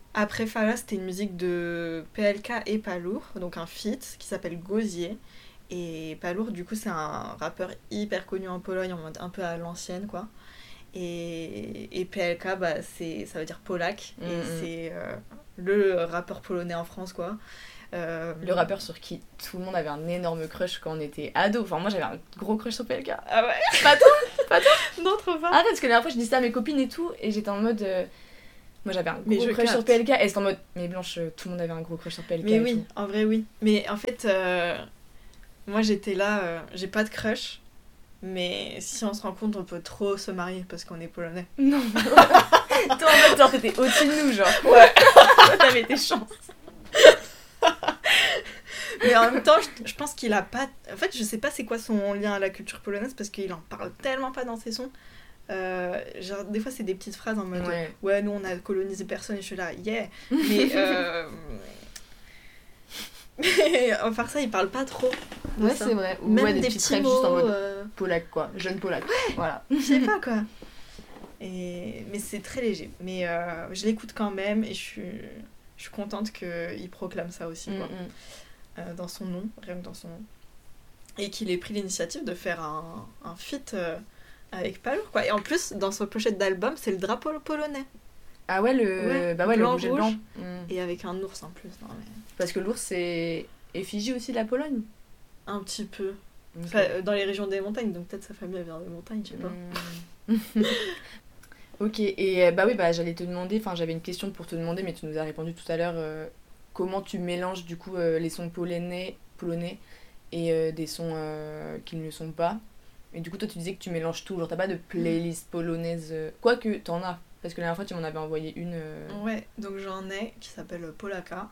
Après Fala, c'était une musique de PLK et Palour, donc un feat qui s'appelle Gosier. Et Palour, du coup, c'est un rappeur hyper connu en Pologne, en mode un peu à l'ancienne, quoi. Et PLK, bah, ça veut dire Polak, et c'est le rappeur polonais en France, quoi. Le rappeur sur qui tout le monde avait un énorme crush quand on était ado. Enfin, moi j'avais un gros crush sur PLK. Ah ouais. Pas toi? Pas toi? Non, trop pas. Arrête, parce que la dernière fois je dis ça à mes copines et tout, et j'étais en mode. Moi j'avais un gros crush capte. sur PLK, et c'était en mode. Mais Blanche, tout le monde avait un gros crush sur PLK. Mais et oui, tout. en vrai, oui. Mais en fait, moi j'étais là, j'ai pas de crush. Mais si on se rend compte, on peut trop se marier parce qu'on est polonais. Non. Toi en mode, genre t'étais au-dessus de nous, genre. Ouais. Toi t'avais tes chances. Mais en même temps, je pense qu'il a pas. En fait, je sais pas c'est quoi son lien à la culture polonaise parce qu'il en parle tellement pas dans ses sons. Genre, des fois, c'est des petites phrases en mode ouais, nous on a colonisé personne et je suis là, yeah. Mais à part ça, il parle pas trop. Ouais, ça. c'est vrai. Ou même des des petites petits rêves mots. juste en mode polac, quoi. Jeune polac. Ouais. Voilà. Je sais pas quoi. Mais c'est très léger. Mais je l'écoute quand même et je suis contente qu'il proclame ça aussi, quoi. Dans son nom, rien que dans son nom. Et qu'il ait pris l'initiative de faire un feat avec Palour, quoi. Et en plus, dans sa pochette d'album, c'est le drapeau polonais. Ah ouais, le blanc, rouge et le blanc. Et avec un ours en plus. Non, mais... Parce que l'ours, c'est effigie aussi de la Pologne. Un petit peu. Okay. Enfin, dans les régions des montagnes, donc peut-être sa famille vient des montagnes, je sais pas. Ok, et bah oui, bah j'allais te demander, enfin j'avais une question pour te demander, mais tu nous as répondu tout à l'heure, comment tu mélanges du coup les sons polonais et des sons qui ne le sont pas. Et du coup toi tu disais que tu mélanges tout, genre t'as pas de playlist polonaise, quoique t'en as, parce que la dernière fois tu m'en avais envoyé une. Ouais, donc j'en ai qui s'appelle Polaka.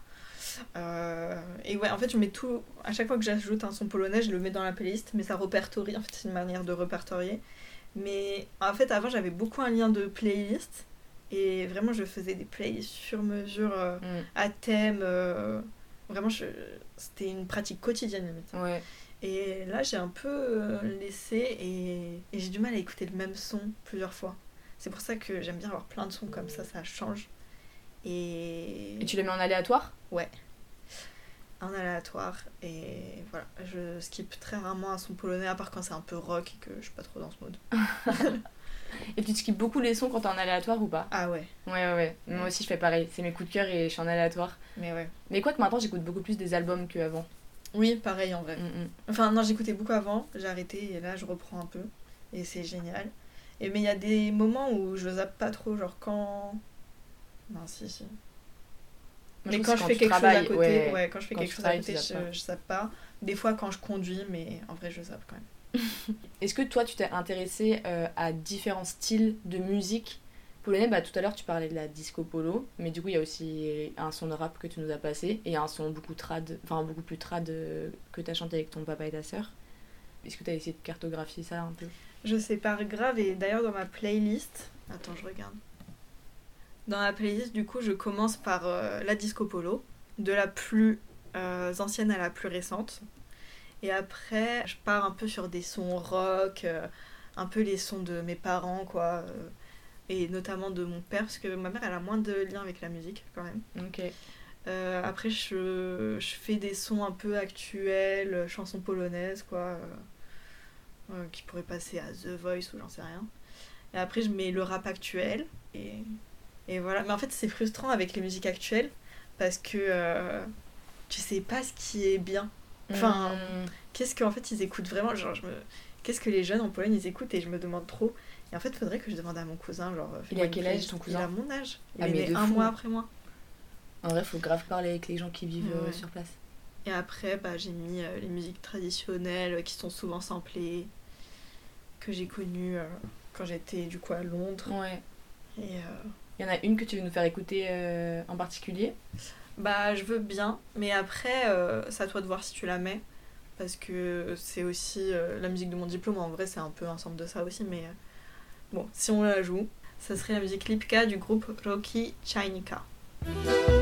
Et ouais, en fait je mets tout, à chaque fois que j'ajoute un son polonais, je le mets dans la playlist, mais ça répertorie, en fait c'est une manière de répertorier. Mais en fait, avant, j'avais beaucoup un lien de playlist. Et vraiment, je faisais des playlists sur mesure, à thème. Vraiment, c'était une pratique quotidienne, limite. Ouais. Et là, j'ai un peu laissé et j'ai du mal à écouter le même son plusieurs fois. C'est pour ça que j'aime bien avoir plein de sons comme ça change. Et tu les mets en aléatoire ? Ouais. En aléatoire, et voilà, je skip très rarement un son polonais à part quand c'est un peu rock et que je suis pas trop dans ce mode. Et tu skippes beaucoup les sons quand t'es en aléatoire ou pas ? Ah ouais. Ouais. Moi aussi je fais pareil, c'est mes coups de cœur et je suis en aléatoire. Mais ouais. Mais quoi que maintenant j'écoute beaucoup plus des albums qu'avant. Oui, pareil en vrai. Enfin non, j'écoutais beaucoup avant, j'ai arrêté et là je reprends un peu et c'est génial. Mais il y a des moments où je zappe pas trop, genre quand... Non, si. Mais quand je fais quelque chose à côté, quand je fais quelque chose à côté, je zappe pas. Des fois quand je conduis, mais en vrai je zappe quand même. Est-ce que toi tu t'es intéressée à différents styles de musique polonais ? Bah tout à l'heure tu parlais de la disco polo, mais du coup il y a aussi un son de rap que tu nous as passé et un son beaucoup plus trad que t'as chanté avec ton papa et ta sœur. Est-ce que t'as essayé de cartographier ça un peu ? Je sépare grave, et d'ailleurs dans ma playlist... Attends, je regarde. Dans la playlist, du coup, je commence par la disco polo, de la plus ancienne à la plus récente. Et après, je pars un peu sur des sons rock, un peu les sons de mes parents, quoi. Et notamment de mon père, parce que ma mère, elle a moins de lien avec la musique, quand même. Ok. Après, je fais des sons un peu actuels, chansons polonaises, quoi. Qui pourraient passer à The Voice ou j'en sais rien. Et après, je mets le rap actuel, et voilà. Mais en fait, c'est frustrant avec les musiques actuelles parce que tu sais pas ce qui est bien. Enfin, qu'est-ce qu'en fait ils écoutent vraiment, genre qu'est-ce que les jeunes en Pologne ils écoutent, et je me demande trop. Et en fait, il faudrait que je demande à mon cousin, genre... Il a quel âge ton cousin ? Il a mon âge. Il est né un mois après moi. En vrai, faut grave parler avec les gens qui vivent sur place. Et après, j'ai mis les musiques traditionnelles qui sont souvent samplées, que j'ai connues quand j'étais du coup à Londres. Ouais. Et il y en a une que tu veux nous faire écouter en particulier ? Je veux bien, mais après, c'est à toi de voir si tu la mets, parce que c'est aussi la musique de mon diplôme. En vrai, c'est un peu un ensemble de ça aussi, mais bon, si on la joue, ça serait la musique Lipka du groupe Rocky Chainika.